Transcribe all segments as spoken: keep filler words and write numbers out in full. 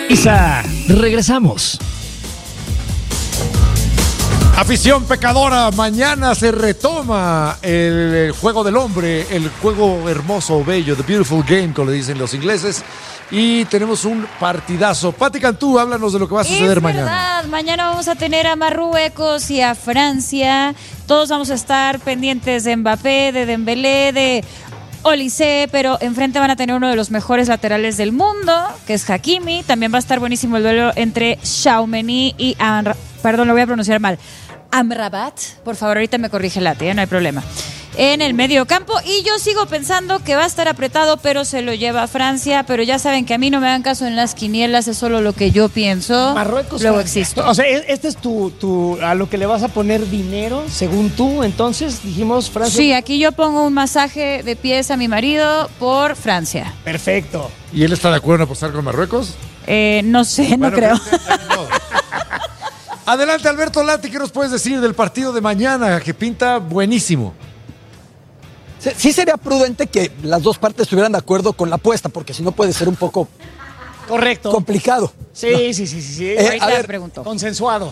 Isa, regresamos. Afición pecadora, mañana se retoma el, el juego del hombre, el juego hermoso, bello, the beautiful game, como le dicen los ingleses. Y tenemos un partidazo. Pati Cantú, háblanos de lo que va a suceder es mañana. Verdad. Mañana vamos a tener a Marruecos y a Francia. Todos vamos a estar pendientes de Mbappé, de Dembélé, de Olise, pero enfrente van a tener uno de los mejores laterales del mundo, que es Hakimi. También va a estar buenísimo el duelo entre Tchouaméni y Amra... Perdón, lo voy a pronunciar mal. Amrabat. Por favor, ahorita me corrige Lati, ¿eh? No hay problema. En el medio campo, y yo sigo pensando que va a estar apretado, pero se lo lleva a Francia, pero ya saben que a mí no me hagan caso en las quinielas, es solo lo que yo pienso. Marruecos, luego Francia. existo. O sea, este es tu, tu, a lo que le vas a poner dinero, según tú, entonces dijimos Francia. Sí, aquí yo pongo un masaje de pies a mi marido por Francia. Perfecto. ¿Y él está de acuerdo en apostar con Marruecos? Eh, no sé, no Bueno, creo. pero, adelante, Alberto Lati, ¿qué nos puedes decir del partido de mañana que pinta buenísimo? Sí sería prudente que las dos partes estuvieran de acuerdo con la apuesta, porque si no puede ser un poco correcto, complicado. Sí, ¿no? sí, sí, sí, sí. Eh, Ahorita a ver, pregunto. Consensuado.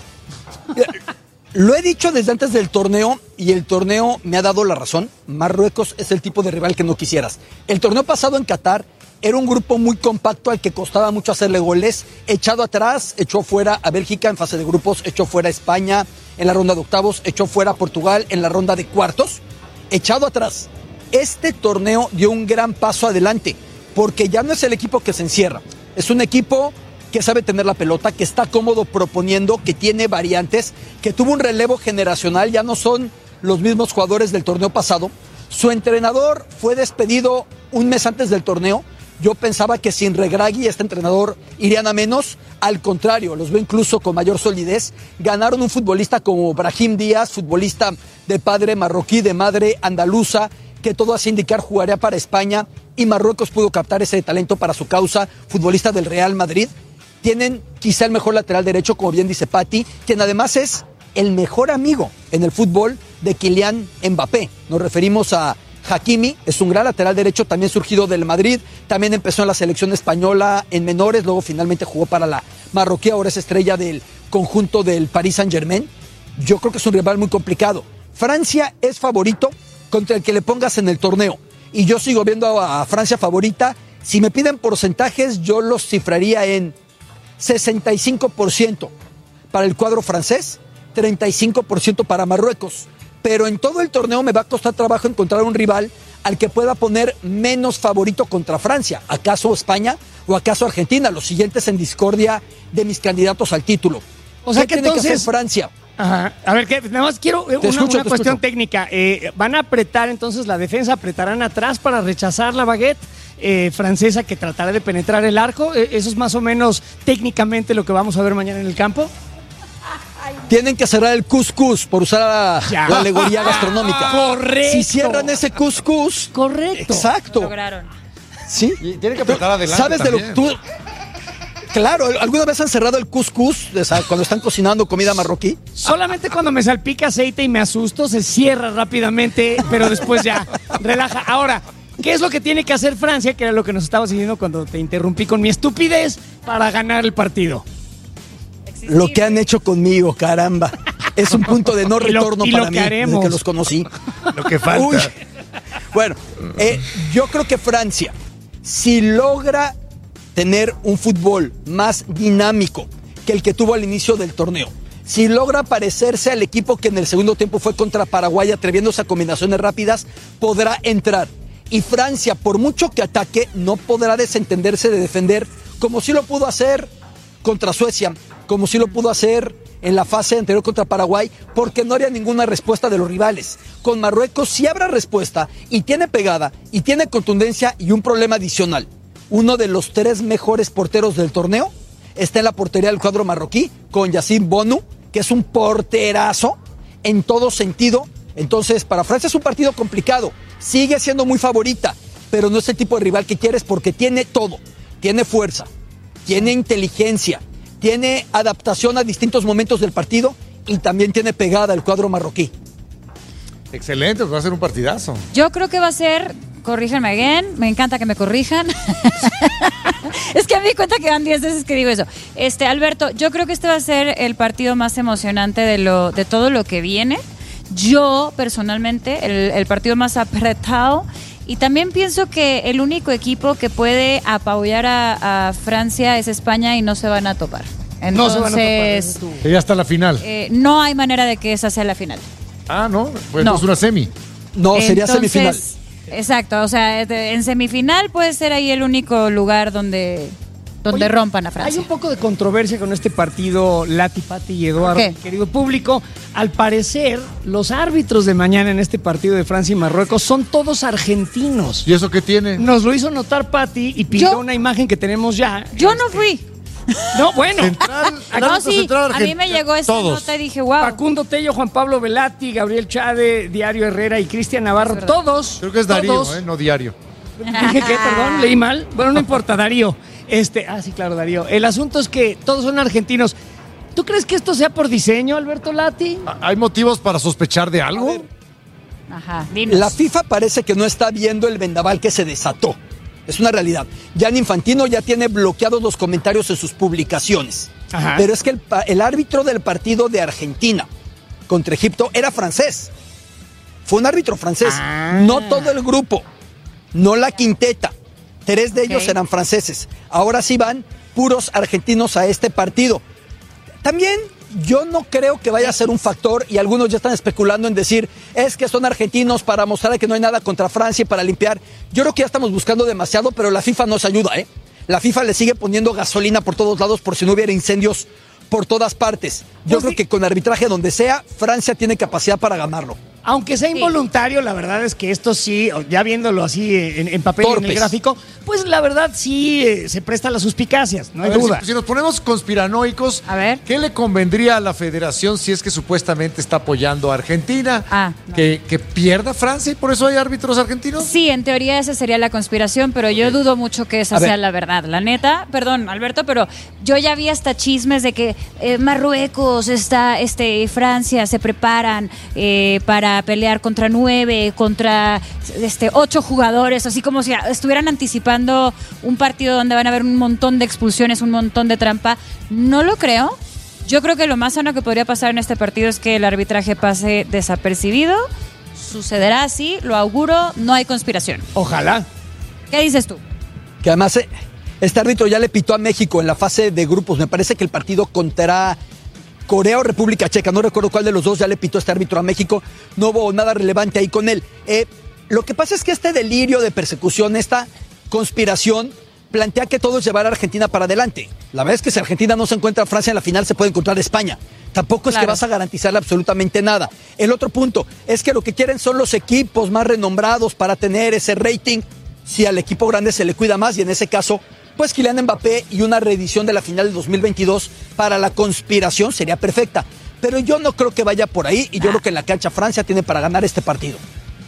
Lo he dicho desde antes del torneo y el torneo me ha dado la razón. Marruecos es el tipo de rival que no quisieras. El torneo pasado en Qatar era un grupo muy compacto al que costaba mucho hacerle goles. Echado atrás, echó fuera a Bélgica en fase de grupos, echó fuera a España en la ronda de octavos, echó fuera a Portugal en la ronda de cuartos. Echado atrás. Este torneo dio un gran paso adelante, porque ya no es el equipo que se encierra. Es un equipo que sabe tener la pelota, que está cómodo proponiendo, que tiene variantes, que tuvo un relevo generacional, ya no son los mismos jugadores del torneo pasado. Su entrenador fue despedido un mes antes del torneo. Yo pensaba que sin Regragui este entrenador irían a menos. Al contrario, los veo incluso con mayor solidez. Ganaron un futbolista como Brahim Díaz, futbolista de padre marroquí, de madre andaluza, que todo hace indicar jugaría para España, y Marruecos pudo captar ese talento para su causa, futbolista del Real Madrid. Tienen quizá el mejor lateral derecho, como bien dice Pati, quien además es el mejor amigo en el fútbol de Kylian Mbappé. Nos referimos a Hakimi, es un gran lateral derecho, también surgido del Madrid, también empezó en la selección española en menores, luego finalmente jugó para la marroquí, ahora es estrella del conjunto del Paris Saint-Germain. Yo creo que es un rival muy complicado. Francia es favorito contra el que le pongas en el torneo, y yo sigo viendo a Francia favorita. Si me piden porcentajes, yo los cifraría en sesenta y cinco por ciento para el cuadro francés, treinta y cinco por ciento para Marruecos. Pero en todo el torneo me va a costar trabajo encontrar un rival al que pueda poner menos favorito contra Francia. ¿Acaso España o acaso Argentina? Los siguientes en discordia de mis candidatos al título. O sea ¿Qué que tiene entonces que hacer Francia? Ajá. A ver, que nada más quiero eh, Te una, escucho, una te cuestión escucho. técnica. Eh, ¿Van a apretar entonces la defensa? ¿Apretarán atrás para rechazar la baguette eh, francesa que tratará de penetrar el arco? Eh, ¿Eso es más o menos técnicamente lo que vamos a ver mañana en el campo? Tienen que cerrar el cuscús, por usar la, Ya. la alegoría gastronómica. Correcto. Si cierran ese cuscús, Correcto. exacto. Lo lograron. ¿Sí? Y tiene que apretar adelante ¿Sabes de lo que también. tú... Claro, ¿alguna vez han cerrado el cuscús o sea, cuando están cocinando comida marroquí? Solamente cuando me salpica aceite y me asusto, se cierra rápidamente, pero después ya relaja. Ahora, ¿qué es lo que tiene que hacer Francia? Que era lo que nos estabas diciendo cuando te interrumpí con mi estupidez para ganar el partido. Lo que han hecho conmigo, caramba. Es un punto de no Y lo- retorno y lo para que mí, haremos. desde que los conocí. Lo que falta. Uy. Bueno, eh, yo creo que Francia, si logra tener un fútbol más dinámico que el que tuvo al inicio del torneo, si logra parecerse al equipo que en el segundo tiempo fue contra Paraguay, atreviéndose a combinaciones rápidas, podrá entrar. Y Francia, por mucho que ataque, no podrá desentenderse de defender, como sí lo pudo hacer contra Suecia, como sí lo pudo hacer en la fase anterior contra Paraguay, porque no haría ninguna respuesta de los rivales. Con Marruecos sí habrá respuesta, y tiene pegada, y tiene contundencia, y un problema adicional. Uno de los tres mejores porteros del torneo está en la portería del cuadro marroquí, con Yassine Bonu, que es un porterazo en todo sentido. Entonces, para Francia es un partido complicado. Sigue siendo muy favorita, pero no es el tipo de rival que quieres, porque tiene todo. Tiene fuerza, tiene inteligencia, tiene adaptación a distintos momentos del partido, y también tiene pegada el cuadro marroquí. Excelente, va a ser un partidazo. Yo creo que va a ser corríjanme again, me encanta que me corrijan. Es que me di cuenta que van diez veces que digo eso. Este, Alberto, yo creo que este va a ser el partido más emocionante de lo de todo lo que viene. Yo, personalmente, el, el partido más apretado. Y también pienso que el único equipo que puede apoyar a, a Francia es España y no se van a topar. Entonces, no se van a topar. Ya está la final. Eh, no hay manera de que esa sea la final. Ah, ¿no? Pues No. no es una semi. No, sería Entonces, semifinal. Exacto, o sea, en semifinal puede ser ahí el único lugar donde, donde Oye, rompan a Francia. Hay un poco de controversia con este partido, Lati, Pati y Eduardo, ¿Qué? mi querido público. Al parecer, los árbitros de mañana en este partido de Francia y Marruecos son todos argentinos. ¿Y eso qué tiene? Nos lo hizo notar Pati y pidió Yo- una imagen que tenemos ya. Yo no fui. No, bueno. Central, el No, árbitro sí, central a mí me argentino. llegó esa Todos. nota y dije, wow. Facundo Tello, Juan Pablo Velati, Gabriel Chade, Diario Herrera y Cristian Navarro, todos. Creo que es Darío, todos. ¿eh? No Diario. Dije que, perdón, leí mal. Bueno, no importa, Darío. Este, ah, sí, claro, Darío. El asunto es que todos son argentinos. ¿Tú crees que esto sea por diseño, Alberto Lati? ¿Hay motivos para sospechar de algo? A ver. Ajá, dinos. La FIFA parece que no está viendo el vendaval que se desató. Es una realidad. Gianni Infantino ya tiene bloqueados los comentarios en sus publicaciones. Ajá. Pero es que el, pa- el árbitro del partido de Argentina contra Egipto era francés. Fue un árbitro francés. Ah. No todo el grupo. No la quinteta. Tres de ellos Ok. eran franceses. Ahora sí van puros argentinos a este partido. También yo no creo que vaya a ser un factor, y algunos ya están especulando en decir, es que son argentinos para mostrar que no hay nada contra Francia y para limpiar. Yo creo que ya estamos buscando demasiado, pero la FIFA nos ayuda, ¿eh? La FIFA le sigue poniendo gasolina por todos lados por si no hubiera incendios por todas partes. Yo Pues creo sí. que con arbitraje donde sea, Francia tiene capacidad para ganarlo. Aunque sea involuntario, la verdad es que esto sí, ya viéndolo así en, en papel y en el Torpes. gráfico, pues la verdad sí eh, se presta a las suspicacias, no A hay ver, duda. si, si nos ponemos conspiranoicos, A ver. ¿qué le convendría a la federación si es que supuestamente está apoyando a Argentina? Ah, no. ¿Que, que pierda Francia y por eso hay árbitros argentinos? Sí, en teoría esa sería la conspiración, pero yo dudo mucho que esa A ver. sea la verdad. La neta, perdón, Alberto, pero yo ya vi hasta chismes de que eh, Marruecos, está, este, Francia se preparan eh, para pelear contra nueve, contra este, ocho jugadores, así como si estuvieran anticipando un partido donde van a haber un montón de expulsiones, un montón de trampa. No lo creo. Yo creo que lo más sano que podría pasar en este partido es que el arbitraje pase desapercibido. Sucederá así, lo auguro, no hay conspiración. Ojalá. ¿Qué dices tú? Que además eh, este árbitro ya le pitó a México en la fase de grupos. Me parece que el partido contra Corea o República Checa, no recuerdo cuál de los dos, ya le pitó este árbitro a México. No hubo nada relevante ahí con él. Eh, lo que pasa es que este delirio de persecución, esta conspiración, plantea que todo es llevar a Argentina para adelante. La verdad es que si Argentina no se encuentra a Francia en la final, se puede encontrar a España. Tampoco es Claro. que vas a garantizarle absolutamente nada. El otro punto es que lo que quieren son los equipos más renombrados para tener ese rating. Si al equipo grande se le cuida más, y en ese caso, pues Kylian Mbappé y una reedición de la final del dos mil veintidós para la conspiración sería perfecta. Pero yo no creo que vaya por ahí, y yo creo que en la cancha Francia tiene para ganar este partido.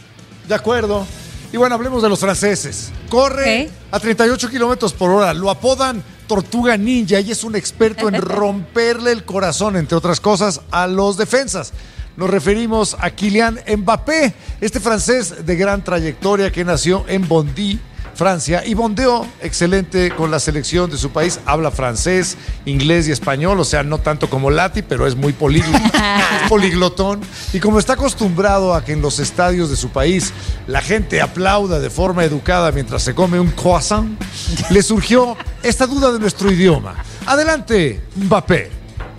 De acuerdo. Y bueno, hablemos de los franceses. Corre Ok. a treinta y ocho kilómetros por hora. Lo apodan Tortuga Ninja y es un experto en romperle el corazón, entre otras cosas, a los defensas. Nos referimos a Kylian Mbappé, este francés de gran trayectoria que nació en Bondy, Francia, y bondeó excelente con la selección de su país. Habla francés, inglés y español, o sea, no tanto como Lati, pero es muy políglota, es poliglotón. Y como está acostumbrado a que en los estadios de su país la gente aplauda de forma educada mientras se come un croissant, le surgió esta duda de nuestro idioma. Adelante, Mbappé.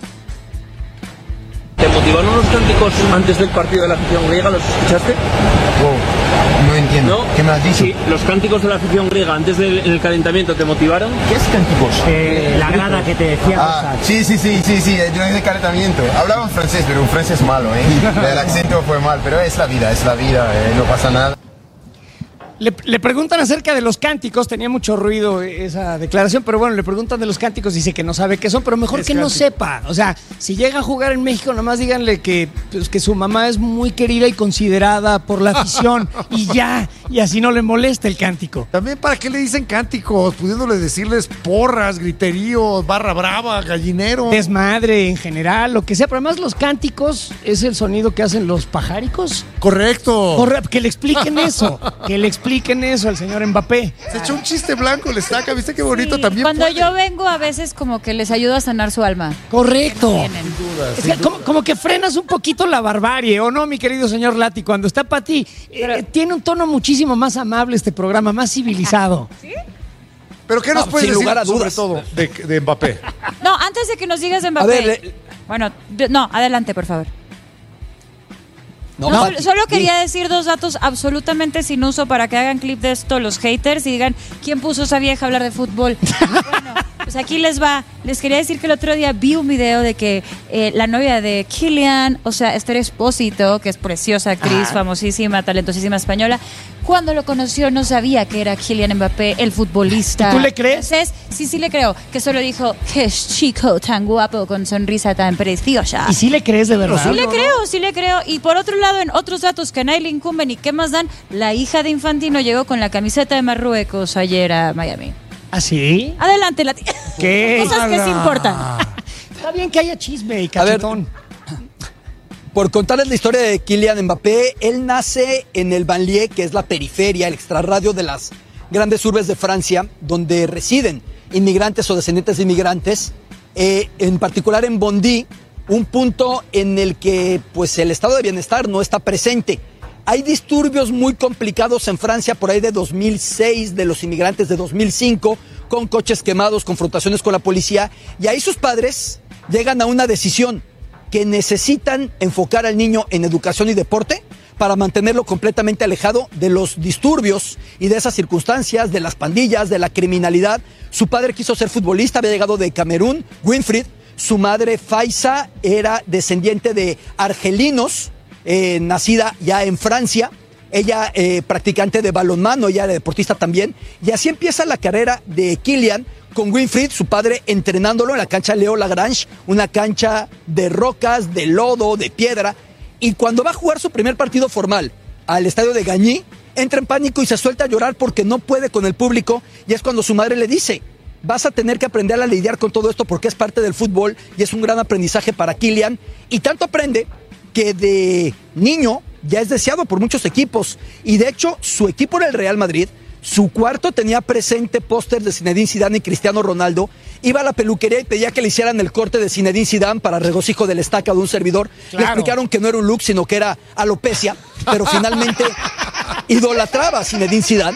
¿Te motivaron los cánticos antes del partido de la afición griega? ¿Los escuchaste? Oh, no entiendo. ¿No? ¿Qué me has dicho? Sí, los cánticos de la afición griega antes del en el calentamiento, ¿te motivaron? ¿Qué es cánticos? Eh, la grada que te decía. Ah, sí, sí, sí, sí, sí, durante el calentamiento. Hablaba francés, pero un francés malo, ¿eh? El acento fue mal, pero es la vida, es la vida, eh, no pasa nada. Le, le preguntan acerca de los cánticos, tenía mucho ruido esa declaración, pero bueno, le preguntan de los cánticos, dice que no sabe qué son, pero mejor Es que no cántico. sepa. O sea, si llega a jugar en México, nomás díganle que, pues, que su mamá es muy querida y considerada por la afición y ya, y así no le molesta el cántico. También, ¿para qué le dicen cánticos? Pudiéndole decirles porras, griterío, barra brava, gallinero. Desmadre en general, lo que sea, pero además los cánticos es el sonido que hacen los pajáricos. Correcto. Corre- que le expliquen eso, que le expliquen apliquen eso al señor Mbappé. Se echó un chiste blanco, le estaca, ¿viste qué bonito Sí, también? Cuando puede. yo vengo, a veces como que les ayudo a sanar su alma. Correcto. Tienen. Es que como, como que frenas un poquito la barbarie, ¿o no, mi querido señor Lati? Cuando está para ti, eh, tiene un tono muchísimo más amable este programa, más civilizado. ¿Pero qué nos No, puedes sin decir lugar a sobre dudas. todo de, de Mbappé? No, antes de que nos digas de Mbappé. A ver, eh, Bueno, de- no, adelante, por favor. No, No, Pati, solo quería di. decir dos datos absolutamente sin uso para que hagan clip de esto los haters y digan, ¿quién puso a esa vieja a hablar de fútbol? Bueno, pues aquí les va. Les quería decir que el otro día vi un video de que eh, la novia de Kylian, o sea, Esther Espósito, que es preciosa actriz, Ajá. famosísima, talentosísima española, cuando lo conoció no sabía que era Kylian Mbappé, el futbolista. ¿Y tú le crees? francés. Sí, sí le creo. Que solo dijo, qué chico tan guapo, con sonrisa tan preciosa. ¿Y sí le crees de verdad? Sí le creo, sí le creo. Y por otro lado, en otros datos que a nadie le incumben y qué más dan, la hija de Infantino llegó con la camiseta de Marruecos ayer a Miami. ¿Ah, sí? Adelante, la tía. ¿Qué? Cosas que sí importan. Está bien que haya chisme y A ver, cachetón. Por contarles la historia de Kylian Mbappé, él nace en el Banlieue, que es la periferia, el extrarradio de las grandes urbes de Francia, donde residen inmigrantes o descendientes de inmigrantes, eh, en particular en Bondy, un punto en el que pues, el estado de bienestar no está presente. Hay disturbios muy complicados en Francia por ahí de dos mil seis, de los inmigrantes de dos mil cinco, con coches quemados, confrontaciones con la policía, y ahí sus padres llegan a una decisión, que necesitan enfocar al niño en educación y deporte para mantenerlo completamente alejado de los disturbios y de esas circunstancias, de las pandillas, de la criminalidad. Su padre quiso ser futbolista, había llegado de Camerún, Winfried. Su madre, Faisa, era descendiente de argelinos, eh, nacida ya en Francia. Ella eh, practicante de balonmano, ella era deportista también. Y así empieza la carrera de Kylian, con Winfried, su padre, entrenándolo en la cancha Leo Lagrange, una cancha de rocas, de lodo, de piedra. Y cuando va a jugar su primer partido formal al estadio de Gagny, entra en pánico y se suelta a llorar porque no puede con el público. Y es cuando su madre le dice, vas a tener que aprender a lidiar con todo esto porque es parte del fútbol y es un gran aprendizaje para Kylian. Y tanto aprende que de niño ya es deseado por muchos equipos. Y de hecho, su equipo era el Real Madrid. Su cuarto tenía presente póster de Zinedine Zidane y Cristiano Ronaldo. Iba a la peluquería y pedía que le hicieran el corte de Zinedine Zidane para regocijo del estaca de un servidor. Claro. Le explicaron que no era un look, sino que era alopecia. Pero finalmente idolatraba a Zinedine Zidane.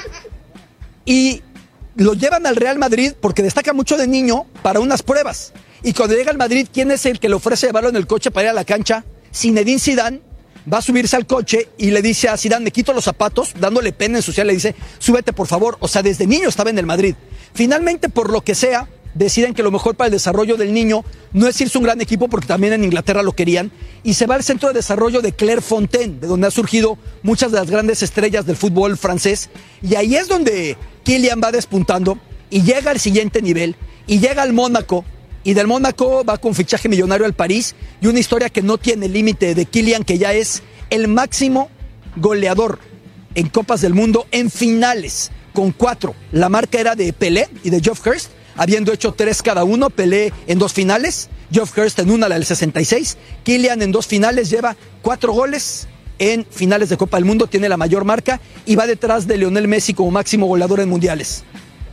Y lo llevan al Real Madrid porque destaca mucho de niño para unas pruebas. Y cuando llega al Madrid, ¿quién es el que le ofrece llevarlo en el coche para ir a la cancha? Zinedine Zidane. Va a subirse al coche y le dice a Zidane, me quito los zapatos, dándole pena ensuciar, le dice, súbete por favor. O sea, desde niño estaba en el Madrid. Finalmente, por lo que sea, deciden que lo mejor para el desarrollo del niño no es irse a un gran equipo, porque también en Inglaterra lo querían, y se va al centro de desarrollo de Clairefontaine, de donde han surgido muchas de las grandes estrellas del fútbol francés. Y ahí es donde Kylian va despuntando y llega al siguiente nivel, y llega al Mónaco. Y del Mónaco va con fichaje millonario al París y una historia que no tiene límite de Kylian, que ya es el máximo goleador en Copas del Mundo en finales, con cuatro. La marca era de Pelé y de Geoff Hurst, habiendo hecho tres cada uno. Pelé en dos finales, Geoff Hurst en una, la del sesenta y seis. Kylian en dos finales lleva cuatro goles en finales de Copa del Mundo, tiene la mayor marca y va detrás de Lionel Messi como máximo goleador en mundiales.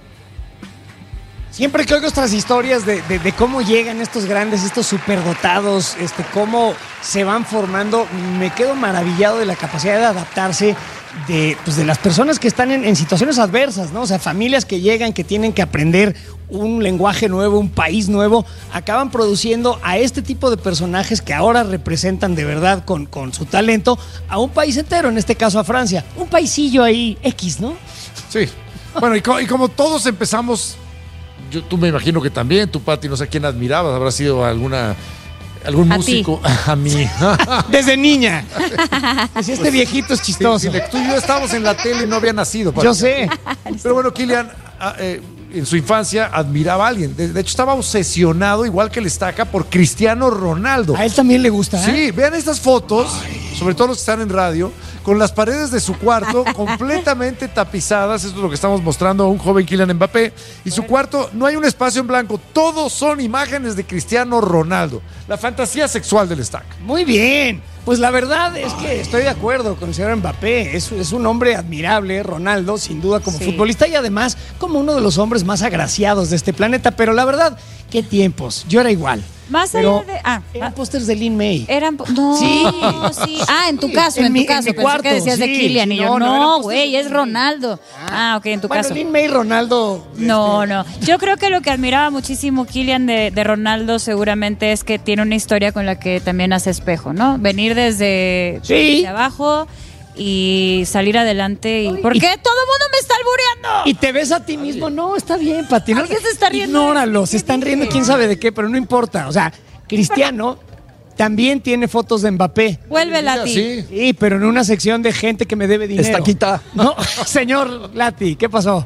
Siempre que oigo estas historias de, de, de cómo llegan estos grandes, estos superdotados, este, cómo se van formando, me quedo maravillado de la capacidad de adaptarse de, pues de las personas que están en, en situaciones adversas, ¿no? O sea, familias que llegan, que tienen que aprender un lenguaje nuevo, un país nuevo, acaban produciendo a este tipo de personajes que ahora representan de verdad con, con su talento a un país entero, en este caso a Francia. Un paisillo ahí X, ¿no? Sí. Bueno, y, co- y como todos empezamos... Yo, tú me imagino que también, tu Pati, no sé quién admirabas, habrá sido alguna algún A músico. A mí. Desde niña. Si este viejito es chistoso. Sí, sí, tú y yo estábamos en la tele y no había nacido. Pati. Yo sé. Pero bueno, Kylian, ah, eh, en su infancia admiraba a alguien. De, de hecho, estaba obsesionado, igual que el Estaca, por Cristiano Ronaldo. A él también le gusta, ¿eh? Sí, vean estas fotos, sobre todo los que están en radio, con las paredes de su cuarto completamente tapizadas. Esto es lo que estamos mostrando a un joven Kylian Mbappé. Y su cuarto, no hay un espacio en blanco. Todos son imágenes de Cristiano Ronaldo. La fantasía sexual del stack. Muy bien. Pues la verdad es que estoy de acuerdo con el señor Mbappé. Es, es un hombre admirable, Ronaldo, sin duda, como Sí. futbolista y además como uno de los hombres más agraciados de este planeta. Pero la verdad, qué tiempos. Yo era igual. Más Pero allá de. Ah, eran ah, pósters de Lin May. eran. No, Sí. sí. Ah, en tu Sí, caso, en en, mi- tu caso. en mi Pensé cuarto, que decías de sí. Kylian. Y yo, No, no, eran no, pósters güey, de es Lin May. Ronaldo. Ah, ok, en tu bueno, caso. Lin May, Ronaldo. No, este, no. Yo creo que lo que admiraba muchísimo Kylian de, de Ronaldo seguramente es que tiene una historia con la que también hace espejo, ¿no? Venir desde, Sí. desde abajo y salir adelante. Y, ¿por y- qué todo el mundo me está albureando? Y te ves a ti mismo. No, está bien, Pati. No, ¿Alguien se está riendo? Ignóralo. Se ¿Qué están dije? riendo quién sabe de qué, pero no importa. O sea, Cristiano también tiene fotos de Mbappé. Vuelve Lati. Sí. Sí, pero en una sección de gente que me debe dinero. Estaquita. No, señor Lati, ¿qué pasó?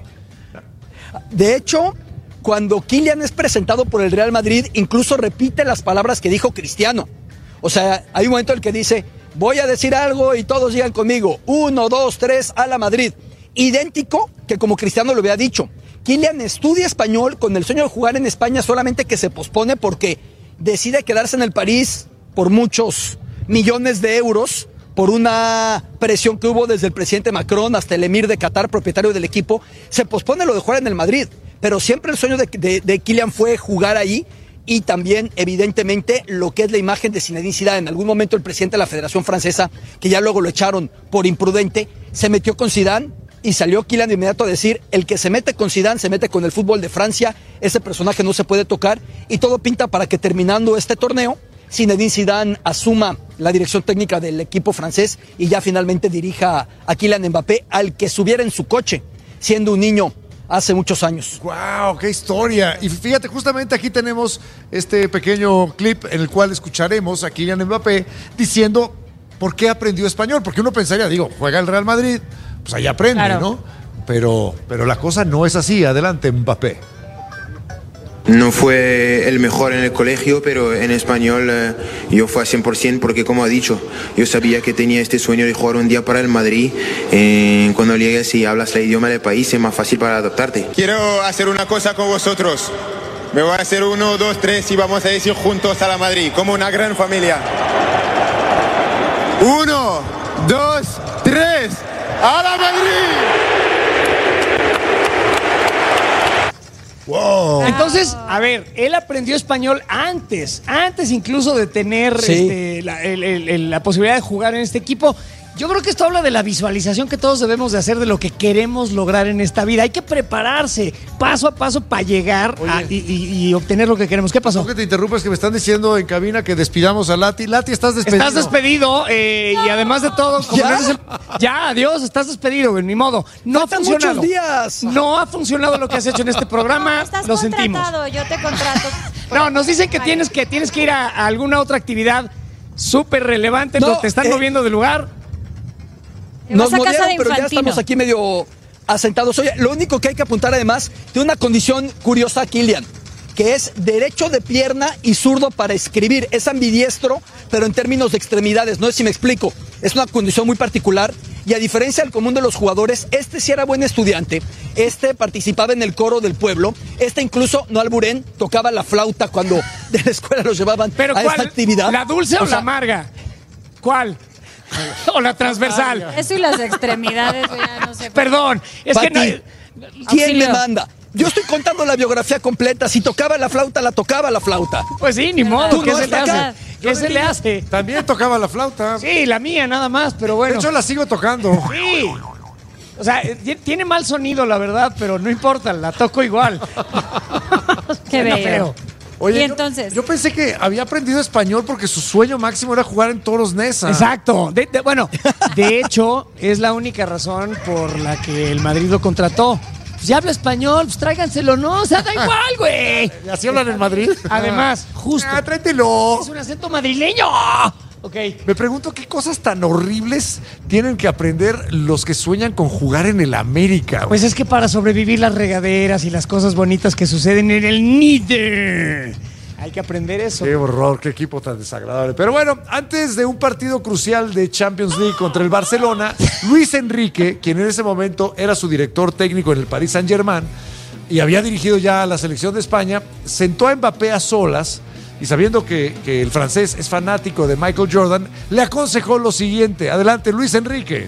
De hecho, cuando Kylian es presentado por el Real Madrid, incluso repite las palabras que dijo Cristiano. O sea, hay un momento en el que dice, voy a decir algo y todos digan conmigo, uno, dos, tres, a la Madrid. Idéntico que como Cristiano lo había dicho. Kylian estudia español con el sueño de jugar en España, solamente que se pospone porque decide quedarse en el París por muchos millones de euros, por una presión que hubo desde el presidente Macron hasta el emir de Qatar, propietario del equipo. Se pospone lo de jugar en el Madrid, pero siempre el sueño de, de, de Kylian fue jugar ahí. Y también, evidentemente, lo que es la imagen de Zinedine Zidane. En algún momento el presidente de la Federación Francesa, que ya luego lo echaron por imprudente, se metió con Zidane y salió Kylian de inmediato a decir, el que se mete con Zidane se mete con el fútbol de Francia, ese personaje no se puede tocar, y todo pinta para que terminando este torneo, Zinedine Zidane asuma la dirección técnica del equipo francés y ya finalmente dirija a Kylian Mbappé, al que subiera en su coche, siendo un niño hace muchos años. ¡Wow! ¡Qué historia! Y fíjate, justamente aquí tenemos este pequeño clip en el cual escucharemos a Kylian Mbappé diciendo por qué aprendió español. Porque uno pensaría, digo, juega el Real Madrid, pues ahí aprende, Claro. ¿no? Pero, pero la cosa no es así. Adelante, Mbappé. No fue el mejor en el colegio, pero en español eh, yo fui a cien por ciento porque, como ha dicho, yo sabía que tenía este sueño de jugar un día para el Madrid. Eh, cuando llegues y hablas el idioma del país es más fácil para adaptarte. Quiero hacer una cosa con vosotros. Me voy a hacer uno, dos, tres y vamos a decir juntos a la Madrid, como una gran familia. Uno, dos, tres, ¡a la Madrid! ¡Wow! Entonces, a ver, él aprendió español antes, antes incluso de tener Sí. este, la, el- el- el- la posibilidad de jugar en este equipo. Yo creo que esto habla de la visualización que todos debemos de hacer de lo que queremos lograr en esta vida. Hay que prepararse paso a paso para llegar a- y, y- y obtener lo que queremos. ¿Qué pasó? No que te interrumpes, que me están diciendo en cabina que despidamos a Lati. Lati, estás despedido. Estás despedido eh, y además de todo, como ¿Ya? no eres el- ya, adiós, estás despedido, güey, ni modo. No ha Faltan funcionado. muchos días. No ha funcionado lo que has hecho en este programa. Estás Lo sentimos. contratado, yo te contrato. No, nos dicen que tienes que tienes que ir a, a alguna otra actividad súper relevante. No, No, te están eh, moviendo de lugar. Te vas Nos a casa movieron, de pero ya Infantino. estamos aquí medio asentados. Oye, lo único que hay que apuntar además, tiene una condición curiosa a Kylian, que es derecho de pierna y zurdo para escribir. Es ambidiestro, pero en términos de extremidades. No sé si me explico. Es una condición muy particular. Y a diferencia del común de los jugadores, este sí era buen estudiante. Este participaba en el coro del pueblo. Este incluso, no alburén, tocaba la flauta cuando de la escuela los llevaban Pero a ¿cuál? esta actividad. ¿La dulce o, O sea, la amarga? ¿Cuál? ¿O la transversal? Eso y las extremidades, ya no sé. Perdón, es que no. Pati, ¿quién Auxilio. me manda? Yo estoy contando la biografía completa. Si tocaba la flauta, la tocaba la flauta. Pues sí, ni modo. Tú ¿Qué no se le estás hace? acá. ¿Qué se le hace? También tocaba la flauta. Sí, la mía nada más, pero De bueno. hecho, la sigo tocando. Sí. O sea, eh, ti- tiene mal sonido, la verdad, pero no importa, la toco igual. Qué Suena bello. feo. Oye, Y yo- entonces. Yo, pensé que había aprendido español porque su sueño máximo era jugar en Toros Neza. Exacto. De- de- bueno, de hecho, es la única razón por la que el Madrid lo contrató. Pues ya habla español, pues tráiganselo, ¿no? O sea, da igual, güey. ¿Así hablan en Madrid? Además, justo. Ah, tráetelo. Es un acento madrileño. Ok. Me pregunto qué cosas tan horribles tienen que aprender los que sueñan con jugar en el América. güey. Pues es que para sobrevivir las regaderas y las cosas bonitas que suceden en el Níder, Hay que aprender eso. Qué horror, qué equipo tan desagradable. Pero bueno, antes de un partido crucial de Champions League contra el Barcelona, Luis Enrique, quien en ese momento era su director técnico en el Paris Saint-Germain y había dirigido ya a la selección de España, sentó a Mbappé a solas y sabiendo que, que el francés es fanático de Michael Jordan, le aconsejó lo siguiente. Adelante, Luis Enrique.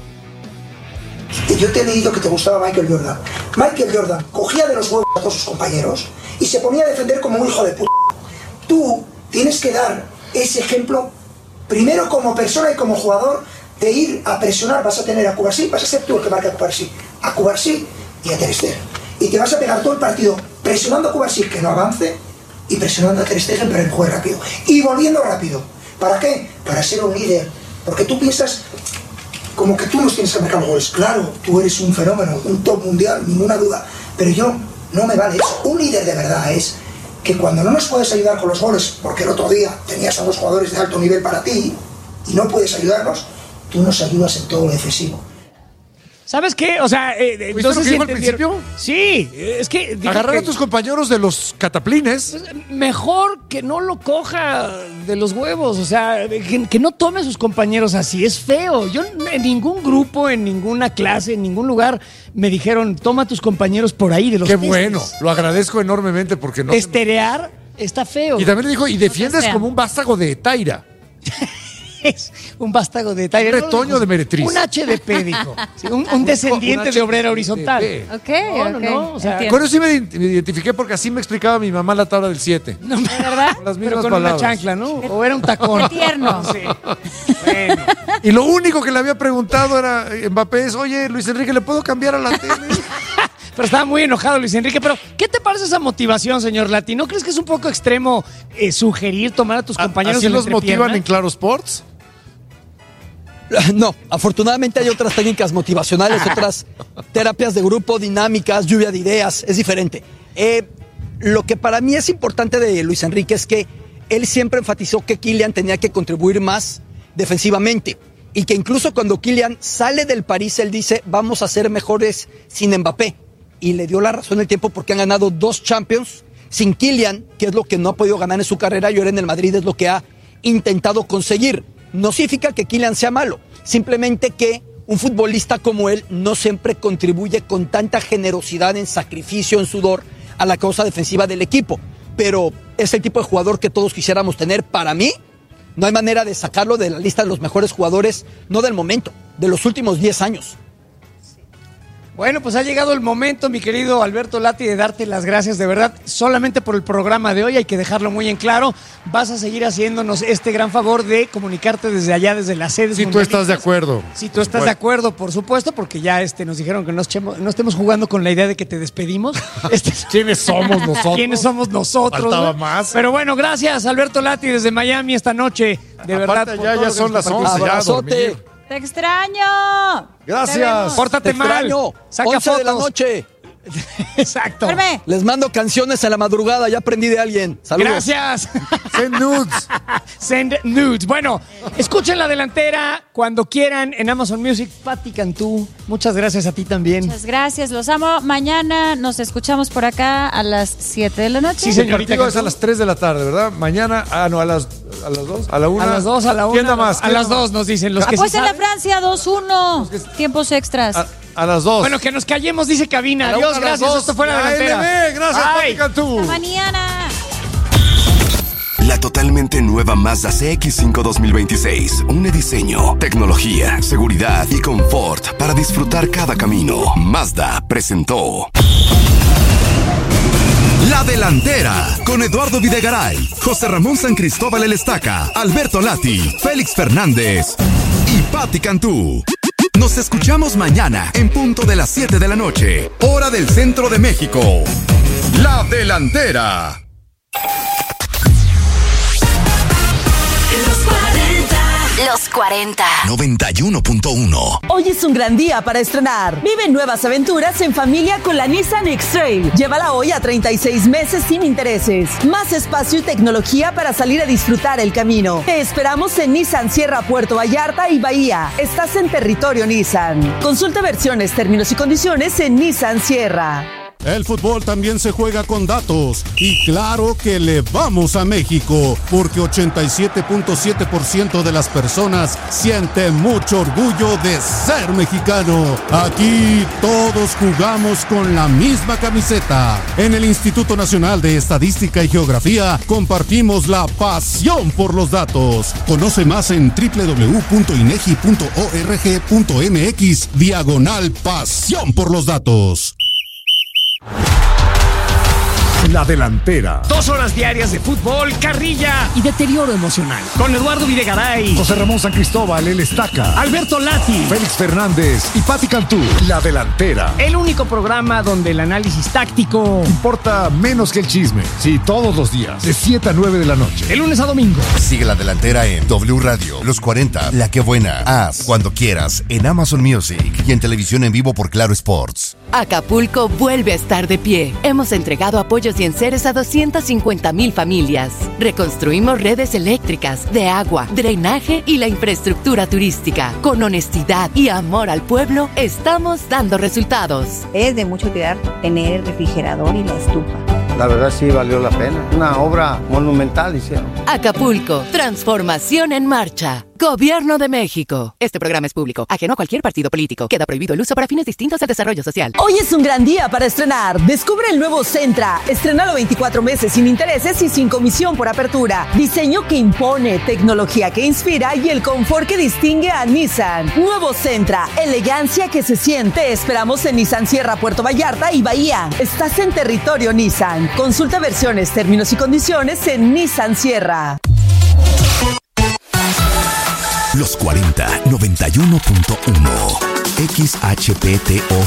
Yo te he leído que te gustaba Michael Jordan. Michael Jordan cogía de los huevos a todos sus compañeros y se ponía a defender como un hijo de puta. Tú tienes que dar ese ejemplo, primero como persona y como jugador, de ir a presionar. Vas a tener a Cubarsí, vas a ser tú el que marca a Cubarsí, a Cubarsí y a Ter Stegen. Y te vas a pegar todo el partido presionando a Cubarsí que no avance y presionando a Ter Stegen pero que juegue rápido. Y volviendo rápido. ¿Para qué? Para ser un líder. Porque tú piensas como que tú nos tienes que marcar goles. Claro, tú eres un fenómeno, un top mundial, ninguna duda. Pero yo, no me vale eso. Un líder de verdad es que cuando no nos puedes ayudar con los goles, porque el otro día tenías a dos jugadores de alto nivel para ti y no puedes ayudarnos, tú nos ayudas en todo lo defensivo. ¿Sabes qué? O sea, eh, ¿Viste lo que dijo al principio? Sí, es que... Agarrar que, a tus compañeros de los cataplines. Mejor que no lo coja de los huevos, o sea, que, que no tome a sus compañeros así, es feo. Yo en ningún grupo, en ninguna clase, en ningún lugar me dijeron, toma a tus compañeros por ahí de los Qué testes. bueno, lo agradezco enormemente porque no... Esterear está feo. Y también le dijo, y defiendes como un vástago de Taira. Es un vástago de Taira. Un retoño de meretriz. Un H D P, dijo. Sí, un, un descendiente un de obrera horizontal. Ok, no, no, ok. no, o sea, Entiendo. Con eso sí me identifiqué porque así me explicaba mi mamá la tabla del siete. No, ¿De verdad? Las pero mismas con palabras. una chancla, ¿no? O era un tacón. Qué tierno. Sí. Bueno. Y lo único que le había preguntado era Mbappé es, oye, Luis Enrique, ¿le puedo cambiar a la tele? Pero estaba muy enojado Luis Enrique. Pero, ¿qué te parece esa motivación, señor Lati? ¿No crees que es un poco extremo eh, sugerir tomar a tus compañeros ¿Así en la los motivan entrepierna? en Claro Sports? No, afortunadamente hay otras técnicas motivacionales, otras terapias de grupo, dinámicas, lluvia de ideas, es diferente. Eh, lo que para mí es importante de Luis Enrique es que él siempre enfatizó que Kylian tenía que contribuir más defensivamente y que incluso cuando Kylian sale del París, él dice, vamos a ser mejores sin Mbappé. Y le dio la razón el tiempo porque han ganado dos Champions sin Kylian, que es lo que no ha podido ganar en su carrera, y ahora en el Madrid es lo que ha intentado conseguir. No significa que Kylian sea malo, simplemente que un futbolista como él no siempre contribuye con tanta generosidad en sacrificio, en sudor, a la causa defensiva del equipo. Pero es el tipo de jugador que todos quisiéramos tener. Para mí, no hay manera de sacarlo de la lista de los mejores jugadores, no del momento, de los últimos diez años. Bueno, pues ha llegado el momento, mi querido Alberto Lati, de darte las gracias de verdad, solamente por el programa de hoy, hay que dejarlo muy en claro. Vas a seguir haciéndonos este gran favor de comunicarte desde allá, desde las sedes Si tú estás de acuerdo. Si tú estás de acuerdo, por supuesto, porque ya este, nos dijeron que no, echemos, no estemos jugando con la idea de que te despedimos. Este, ¿Quiénes somos nosotros? ¿Quiénes somos nosotros? Faltaba ¿no? más. Pero bueno, gracias Alberto Lati desde Miami esta noche. De Aparte, verdad. por ya, todo ya lo que son nos las compartiste. once, ya a Abrazote. dormir. ¡Te extraño! Gracias. Te vemos. Pórtate Te mal. extraño. Saca once fotos. de la noche. Exacto. Duerme. Les mando canciones a la madrugada, ya aprendí de alguien. Saludos. Gracias. Send nudes. Send nudes. Bueno, escuchen la delantera cuando quieran en Amazon Music. Pati Cantú, muchas gracias a ti también. Muchas gracias, los amo. Mañana nos escuchamos por acá a las siete de la noche. Sí, El señorita partido es Cantú. a las tres de la tarde, ¿verdad? Mañana, ah, no, a las, a las dos, a la una. A las dos, a la una. ¿Quién da más? A ¿Quién las da más? dos nos dicen los que sí Pues en la saben. Francia dos uno. Tiempos extras. A, a las dos. Bueno, que nos callemos, dice Cabina. A la Adiós, una, a las gracias. dos. Esto fue la La delantera. L B, gracias, Bye. Pati Cantú. Hasta mañana. La totalmente nueva Mazda C X cinco dos mil veintiséis. Un diseño, tecnología, seguridad y confort para disfrutar cada camino. Mazda presentó La Delantera con Eduardo Videgaray, José Ramón San Cristóbal El Estaca, Alberto Lati, Félix Fernández y Pati Cantú. Nos escuchamos mañana en punto de las siete de la noche, hora del centro de México. La Delantera. Los cuarenta. Los cuarenta. noventa y uno punto uno. Hoy es un gran día para estrenar. Vive nuevas aventuras en familia con la Nissan X-Trail. Llévala hoy a treinta y seis meses sin intereses. Más espacio y tecnología para salir a disfrutar el camino. Te esperamos en Nissan Sierra, Puerto Vallarta y Bahía. Estás en territorio Nissan. Consulta versiones, términos y condiciones en Nissan Sierra. El fútbol también se juega con datos. Y claro que le vamos a México, porque ochenta y siete punto siete por ciento de las personas sienten mucho orgullo de ser mexicano. Aquí todos jugamos con la misma camiseta. En el Instituto Nacional de Estadística y Geografía compartimos la pasión por los datos. Conoce más en doble u doble u doble u punto inegi punto org punto mx diagonal pasión por los datos. La delantera. Dos horas diarias de fútbol, carrilla y deterioro emocional. Con Eduardo Videgaray, José Ramón San Cristóbal, el Estaca, Alberto Lati, Félix Fernández y Pati Cantú. La delantera. El único programa donde el análisis táctico importa menos que el chisme. Sí, todos los días, de siete a nueve de la noche. De lunes a domingo. Sigue La Delantera en W Radio, Los cuarenta, La Que Buena, Haz, Cuando Quieras, en Amazon Music y en televisión en vivo por Claro Sports. Acapulco vuelve a estar de pie. Hemos entregado apoyos y enseres a doscientas cincuenta mil familias. Reconstruimos redes eléctricas, de agua, drenaje y la infraestructura turística. Con honestidad y amor al pueblo, estamos dando resultados. Es de mucho cuidar tener el refrigerador y la estufa. La verdad sí valió la pena. Una obra monumental hicieron. Acapulco, transformación en marcha. Gobierno de México. Este programa es público, ajeno a cualquier partido político. Queda prohibido el uso para fines distintos al desarrollo social. Hoy es un gran día para estrenar. Descubre el nuevo Sentra. Estrénalo veinticuatro meses sin intereses y sin comisión por apertura. Diseño que impone, tecnología que inspira y el confort que distingue a Nissan. Nuevo Sentra. Elegancia que se siente. Te esperamos en Nissan Sierra, Puerto Vallarta y Bahía. Estás en territorio Nissan. Consulta versiones, términos y condiciones en Nissan Sierra. Los cuarenta, noventa y uno punto uno. X H P T O